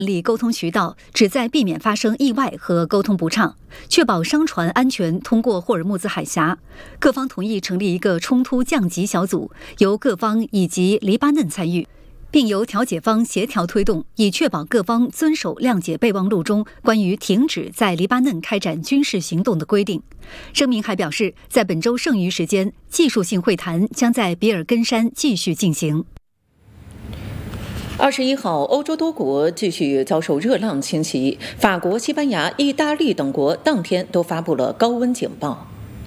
立沟通渠道，旨在避免发生意外和沟通不畅，确保商船安全通过霍尔木兹海峡。各方同意成立一个冲突降级小组，由各方以及黎巴嫩参与，并由调解方协调推动，以确保各方遵守谅解备忘录中关于停止在黎巴嫩开展军事行动的规定。声明还表示，在本周剩余时间，技术性会谈将在比尔根山继续进行。 21号，欧洲多国继续遭受热浪侵袭，法国、西班牙、意大利等国当天都发布了高温警报。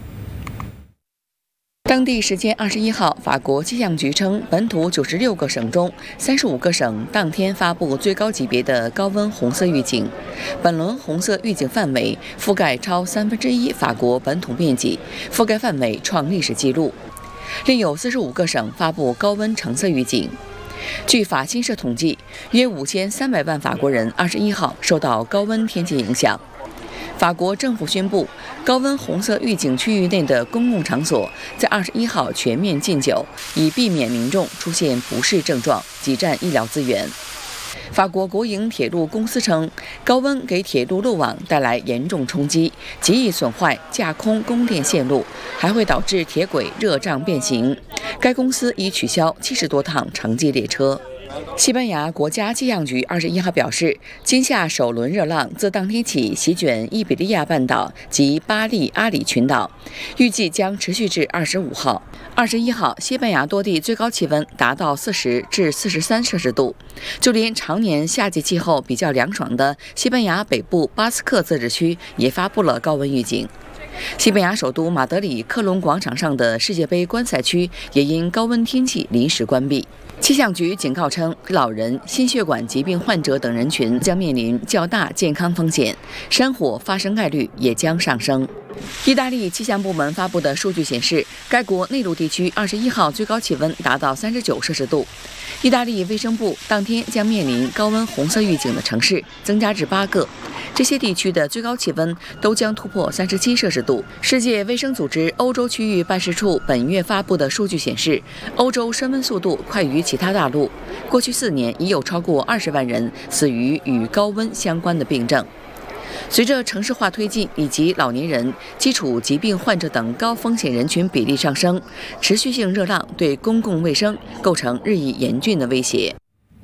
当地时间21号，法国气象局称，本土96个省中35个省当天发布最高级别的高温红色预警。本轮红色预警范围覆盖超1/3法国本土面积，覆盖范围创历史纪录。另有45个省发布高温橙色预警。据法新社统计，约5300万法国人21号受到高温天气影响。法国政府宣布，高温红色预警区域内的公共场所在21号全面禁酒，以避免民众出现不适症状，挤占医疗资源。法国国营铁路公司称，高温给铁路路网带来严重冲击，极易损坏架空供电线路，还会导致铁轨热胀变形。该公司已取消70多趟城际列车。西班牙国家气象局21号表示，今夏首轮热浪自当天起席卷伊比利亚半岛及巴利阿里群岛，预计将持续至25号。21号，西班牙多地最高气温达到40至43摄氏度，就连常年夏季气候比较凉爽的西班牙北部巴斯克自治区也发布了高温预警。西班牙首都马德里科隆广场上的世界杯观赛区也因高温天气临时关闭。气象局警告称，老人、心血管疾病患者等人群将面临较大健康风险，山火发生概率也将上升。意大利气象部门发布的数据显示，该国内陆地区21号最高气温达到39摄氏度。意大利卫生部当天将面临高温红色预警的城市增加至8个，这些地区的最高气温都将突破37摄氏度。世界卫生组织欧洲区域办事处本月发布的数据显示，欧洲升温速度快于其他大陆，过去4年已有超过20万人死于与高温相关的病症。随着城市化推进以及老年人、基础疾病患者等高风险人群比例上升，持续性热浪对公共卫生构成日益严峻的威胁。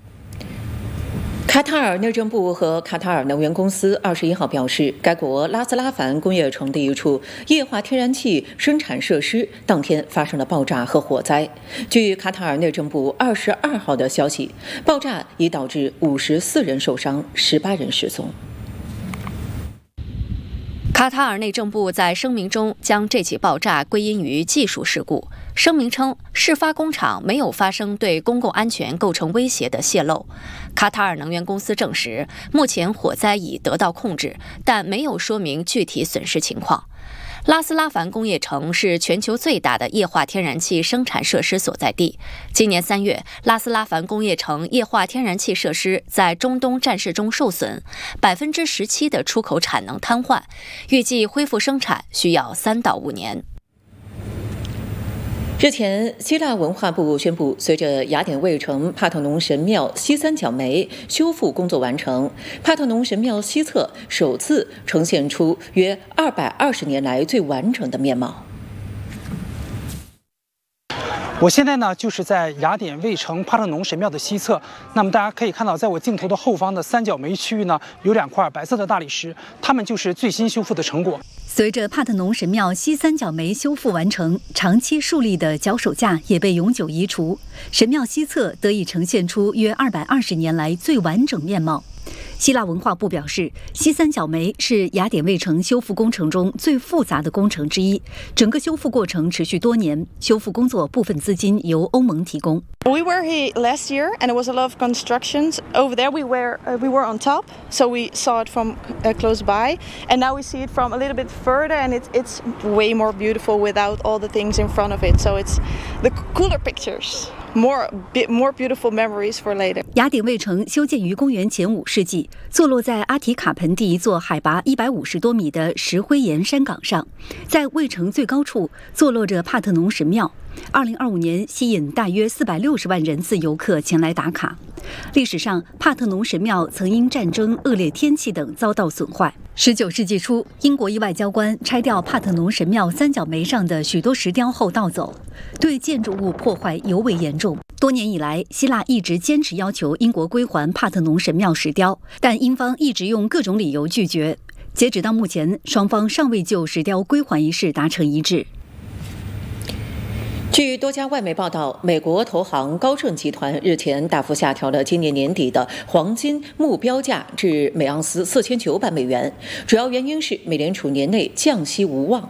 卡塔尔内政部和卡塔尔能源公司21号表示，该国拉斯拉凡工业城的一处液化天然气生产设施当天发生了爆炸和火灾。据卡塔尔内政部22号的消息，爆炸已导致54人受伤，18人失踪。 卡塔尔内政部在声明中将这起爆炸归因于技术事故。声明称，事发工厂没有发生对公共安全构成威胁的泄漏。卡塔尔能源公司证实，目前火灾已得到控制，但没有说明具体损失情况。拉斯拉凡工业城是全球最大的液化天然气生产设施所在地。今年3月，拉斯拉凡工业城液化天然气设施在中东战事中受损，17%的出口产能瘫痪，预计恢复生产需要3到5年。 日前，希腊文化部宣布，随着雅典卫城帕特农神庙西三角梅修复工作完成，帕特农神庙西侧首次呈现出约220年来最完整的面貌。 我现在呢，就是在雅典卫城帕特农神庙的西侧。那么大家可以看到，在我镜头的后方的三角梅区域呢，有2块白色的大理石，它们就是最新修复的成果。 随着帕特农神庙西三角梅修复完成，长期竖立的脚手架也被永久移除，神庙西侧得以呈现出约220年来最完整面貌。希腊文化部表示，西三角梅是雅典卫城修复工程中最复杂的工程之一，整个修复过程持续多年，修复工作部分资金由欧盟提供。 We were here last year, and there was a lot of constructions. Over there, we were on top, so we saw it from close by, and now we see it from a little bit further, and it's way more beautiful without all the things in front of it. So it's the cooler pictures. More beautiful memories for later. 雅典卫城修建于公元前5世纪，坐落在阿提卡盆地一座海拔150多米的石灰岩山岗上。在卫城最高处坐落着帕特农神庙， 2025年吸引大约460万人次游客前来打卡。历史上，帕特农神庙曾因战争、恶劣天气等遭到损坏。19世纪初，英国一外交官拆掉帕特农神庙三角梅上的许多石雕后盗走，对建筑物破坏尤为严重。多年以来，希腊一直坚持要求英国归还帕特农神庙石雕，但英方一直用各种理由拒绝。截止到目前，双方尚未就石雕归还一事达成一致。 据多家外媒报道，美国投行高盛集团日前大幅下调了今年年底的黄金目标价至每盎司4900美元，主要原因是美联储年内降息无望。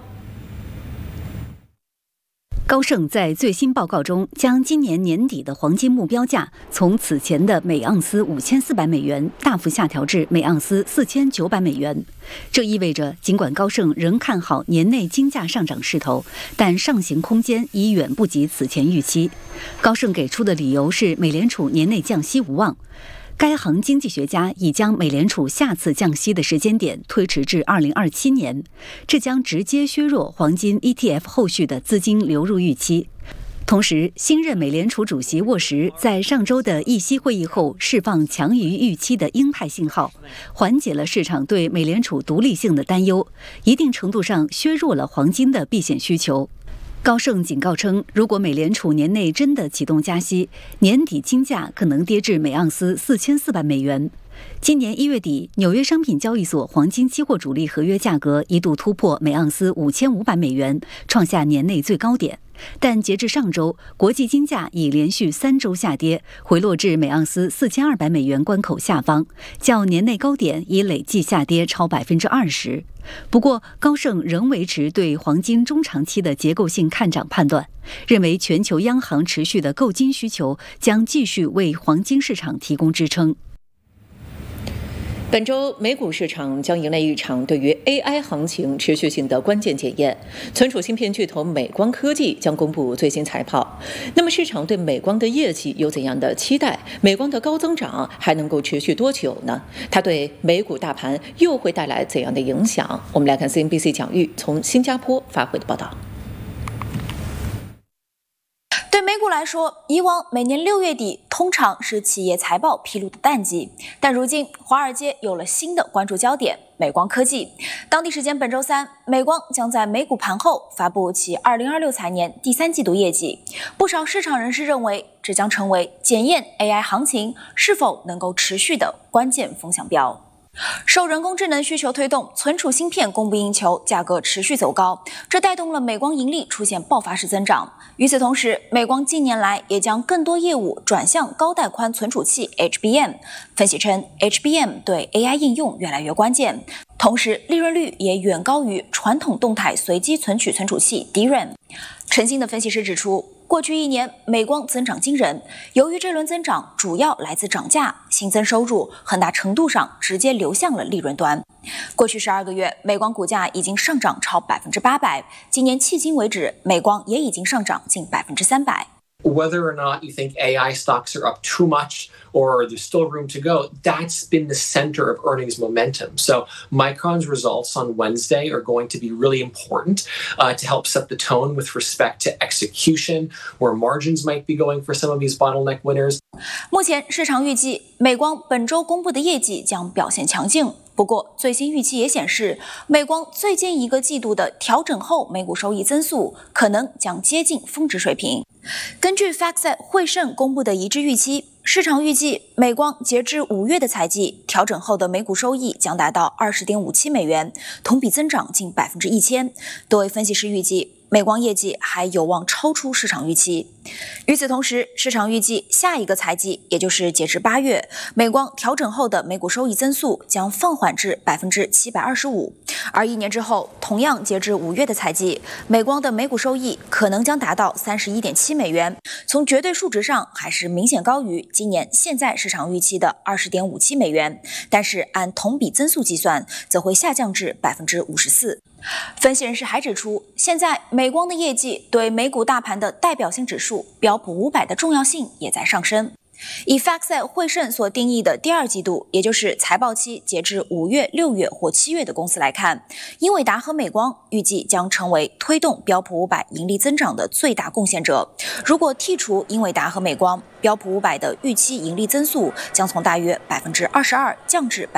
高盛在最新报告中将今年年底的黄金目标价从此前的每盎司5400美元大幅下调至每盎司4900美元。这意味着，尽管高盛仍看好年内金价上涨势头，但上行空间已远不及此前预期。高盛给出的理由是美联储年内降息无望。该行经济学家已将美联储下次降息的时间点推迟至2027年，这将直接削弱黄金 ETF 后续的资金流入预期。同时，新任美联储主席沃什在上周的议息会议后释放强于预期的鹰派信号，缓解了市场对美联储独立性的担忧，一定程度上削弱了黄金的避险需求。高盛警告称，如果美联储年内真的启动加息，年底金价可能跌至每盎司4400美元。今年1月底，纽约商品交易所黄金期货主力合约价格一度突破每盎司5500美元，创下年内最高点。但截至上周，国际金价已连续3周下跌，回落至每盎司4200美元关口下方，较年内高点已累计下跌超20%。不过，高盛仍维持对黄金中长期的结构性看涨判断，认为全球央行持续的购金需求将继续为黄金市场提供支撑。 本周美股市场将迎来一场对于 AI 行情持续性的关键检验。存储芯片巨头美光科技将公布最新财报。那么市场对美光的业绩有怎样的期待？美光的高增长还能够持续多久呢？它对美股大盘又会带来怎样的影响？我们来看 CNBC 蒋玉从新加坡发回的报道。 对美股来说，以往每年6月底通常是企业财报披露的淡季，但如今华尔街有了新的关注焦点——美光科技。当地时间本周三，美光将在美股盘后发布其2026财年第3季度业绩。不少市场人士认为，这将成为检验 AI 行情是否能够持续的关键风向标。受人工智能需求推动，存储芯片供不应求，价格持续走高，这带动了美光盈利出现爆发式增长。与此同时，美光近年来也将更多业务转向高带宽存储器 HBM。分析称 ，HBM 对 AI 应用越来越关键，同时利润率也远高于传统动态随机存取存储器 DRAM。陈鑫的分析师指出，过去1年，美光增长惊人。由于这轮增长主要来自涨价，新增收入很大程度上直接流向了利润端。过去12个月，美光股价已经上涨超800%，今年迄今为止，美光也已经上涨近300%。 Whether or not you think AI stocks are up too much or there's still room to go, that's been the center of earnings momentum. So Micron's results on Wednesday are going to be really important to help set the tone with respect to execution, where margins might be going for some of these bottleneck winners. 目前市场预计美光本周公布的业绩将表现强劲。不过，最新预期也显示，美光最近1个季度的调整后每股收益增速可能将接近峰值水平。根据 FactSet 汇盛公布的一致预期，市场预计美光截至5月的财季调整后的每股收益将达到20.57美元，同比增长近1000%。多位分析师预计，美光业绩还有望超出市场预期。与此同时，市场预计下一个财季，也就是截至8月，美光调整后的每股收益增速将放缓至725%，而1年之后，同样截至5月的财季，美光的每股收益可能将达到31.7美元，从绝对数值上还是明显高于今年现在市场预期的20.57美元，但是按同比增速计算，则会下降至54%。分析人士还指出，现在美光的业绩对美股大盘的代表性指数标普500的重要性也在上升。 以 FactSet 汇胜所定义的第二季度，也就是财报期截至5月、6月或7月的公司来看，英伟达和美光预计将成为推动标普500盈利增长的最大贡献者。如果剔除英伟达和美光，标普500的预期盈利增速将从大约22%降至